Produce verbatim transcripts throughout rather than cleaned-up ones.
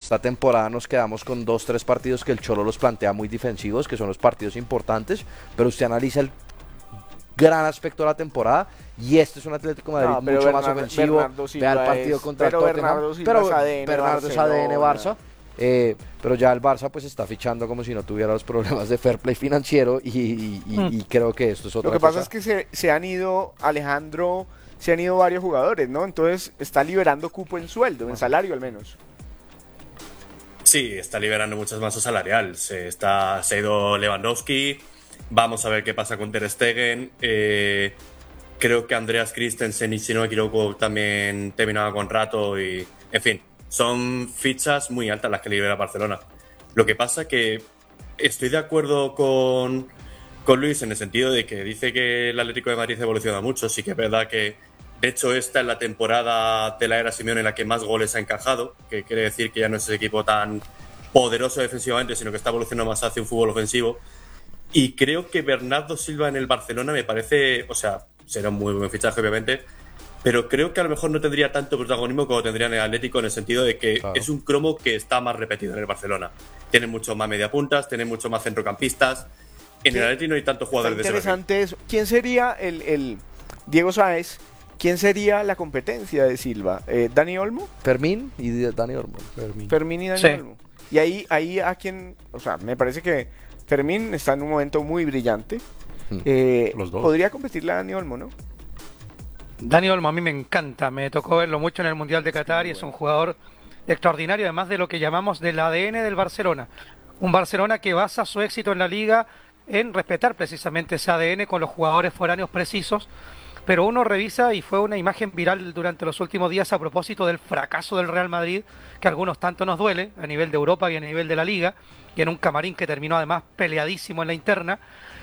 esta temporada nos quedamos con dos, tres partidos que el Cholo los plantea muy defensivos, que son los partidos importantes, pero usted analiza el gran aspecto de la temporada y este es un Atlético de Madrid No, mucho Bernardo, más ofensivo. Bernardo Vea el partido es, contra pero Tottenham, Bernardo Silva pero es A D N Bernardo es A D N Barcelona. Barça. Eh, pero ya el Barça pues está fichando como si no tuviera los problemas de fair play financiero y, y, y, Mm. y creo que esto es otra Lo que cosa. pasa es que se, se han ido, Alejandro, se han ido varios jugadores, ¿no? Entonces está liberando cupo en sueldo, en salario al menos. Sí, está liberando muchas masas salarial. Se, está, se ha ido Lewandowski. Vamos a ver qué pasa con Ter Stegen. Eh, creo que Andreas Christensen, y si no me equivoco, también terminaba contrato. Y, en fin, son fichas muy altas las que libera Barcelona. Lo que pasa que estoy de acuerdo con, con Luis en el sentido de que dice que el Atlético de Madrid evoluciona mucho. Sí que es verdad que, de hecho, esta es la temporada de la era Simeone en la que más goles ha encajado, que quiere decir que ya no es ese equipo tan poderoso defensivamente, sino que está evolucionando más hacia un fútbol ofensivo. Y creo que Bernardo Silva en el Barcelona me parece, o sea, será un muy buen fichaje obviamente, pero creo que a lo mejor no tendría tanto protagonismo como tendría en el Atlético, en el sentido de que Claro. es un cromo que está más repetido en el Barcelona. Tiene mucho más mediapuntas, tiene mucho más centrocampistas. En el Atlético no hay tantos Está jugadores de ese perfil. interesante eso. ¿Quién sería el, el Diego Sáez? ¿Quién sería la competencia de Silva? Eh, ¿Dani Olmo? Fermín y Dani Olmo. Fermín. Fermín y Dani Sí. Olmo. Y ahí, ahí a quien, o sea, me parece que Fermín está en un momento muy brillante. Mm. Eh, Los dos. Podría competirle a Dani Olmo, ¿no? Dani Olmo a mí me encanta, me tocó verlo mucho en el Mundial de Qatar y es un jugador extraordinario, además de lo que llamamos del A D N del Barcelona. Un Barcelona que basa su éxito en la liga en respetar precisamente ese A D N con los jugadores foráneos precisos, pero uno revisa y fue una imagen viral durante los últimos días a propósito del fracaso del Real Madrid, que a algunos tanto nos duele, a nivel de Europa y a nivel de la liga, y en un camarín que terminó además peleadísimo en la interna.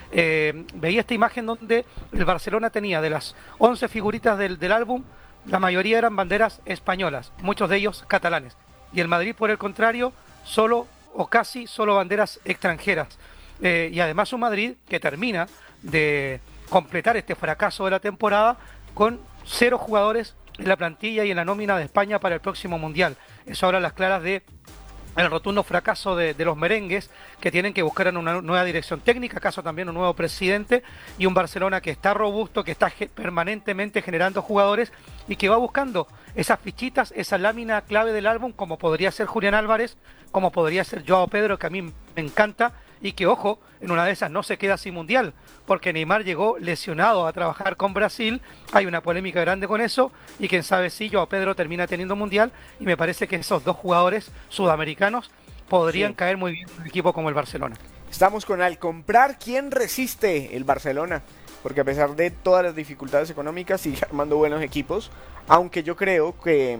Eh, veía esta imagen donde el Barcelona tenía de las once figuritas del, del álbum, la mayoría eran banderas españolas, muchos de ellos catalanes, y el Madrid por el contrario solo o casi solo banderas extranjeras. Eh, y además un Madrid que termina de completar este fracaso de la temporada con cero jugadores en la plantilla y en la nómina de España para el próximo Mundial. Eso habla a las claras de el rotundo fracaso de, de los merengues, que tienen que buscar una nueva dirección técnica, acaso también un nuevo presidente, y un Barcelona que está robusto, que está ge- permanentemente generando jugadores y que va buscando esas fichitas, esa lámina clave del álbum, como podría ser Julián Álvarez, como podría ser Joao Pedro, que a mí me encanta, y que, ojo, en una de esas no se queda sin Mundial, porque Neymar llegó lesionado a trabajar con Brasil, hay una polémica grande con eso, y quién sabe si Joao Pedro termina teniendo Mundial, y me parece que esos dos jugadores sudamericanos podrían Sí. caer muy bien en un equipo como el Barcelona. Estamos con al comprar, ¿quién resiste? El Barcelona. Porque a pesar de todas las dificultades económicas sigue armando buenos equipos, aunque yo creo que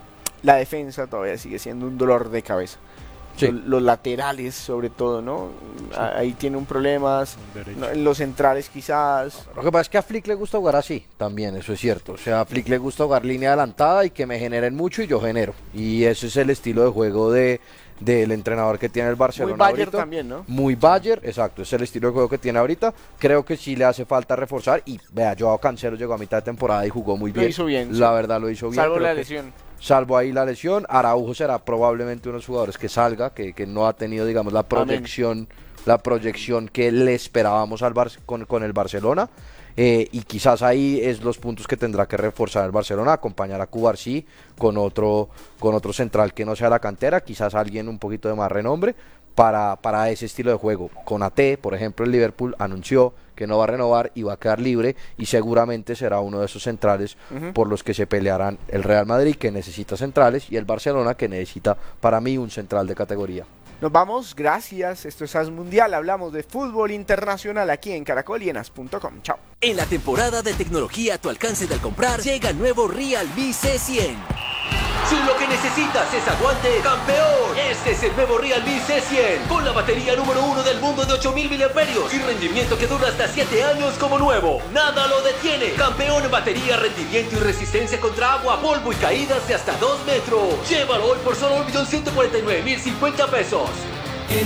la defensa todavía sigue siendo un dolor de cabeza. Sí. Los, los laterales sobre todo, ¿no? A- Ahí tiene un problema, Derecho. no, en los centrales quizás. Lo que pasa es que a Flick le gusta jugar así, también, eso es cierto. O sea, a Flick le gusta jugar línea adelantada y que me generen mucho y yo genero. Y ese es el estilo de juego de del entrenador que tiene el Barcelona Muy Bayern ahorita. también, ¿no? Muy Bayern, exacto, es el estilo de juego que tiene ahorita. Creo que sí le hace falta reforzar. Y vea, Joao Cancelo llegó a mitad de temporada y jugó muy Lo bien. hizo bien, La sí. verdad lo hizo bien. Salvo creo la que- lesión. Salvo ahí la lesión, Araujo será probablemente uno de los jugadores que salga, que, que no ha tenido, digamos, la proyección, la proyección que le esperábamos al Bar con, con el Barcelona. Eh, y quizás ahí es los puntos que tendrá que reforzar el Barcelona, acompañar a Cubarsí con otro, con otro central que no sea la cantera, quizás alguien un poquito de más renombre para, para ese estilo de juego. Con A T, por ejemplo, el Liverpool anunció que no va a renovar y va a quedar libre y seguramente será uno de esos centrales Ujú. por los que se pelearán el Real Madrid, que necesita centrales, y el Barcelona, que necesita para mí un central de categoría. Nos vamos, gracias. Esto es As Mundial. Hablamos de fútbol internacional aquí en Caracol y en as punto com. Chao. En la temporada de tecnología a tu alcance del comprar, llega el nuevo Realme C cien. Si lo que necesitas es aguante, ¡campeón! Este es el nuevo Realme C cien, con la batería número uno del mundo de ocho mil miliamperios y rendimiento que dura hasta siete años como nuevo. ¡Nada lo detiene! ¡Campeón en batería, rendimiento y resistencia contra agua, polvo y caídas de hasta dos metros! Llévalo hoy por solo un millón ciento cuarenta y nueve mil cincuenta pesos.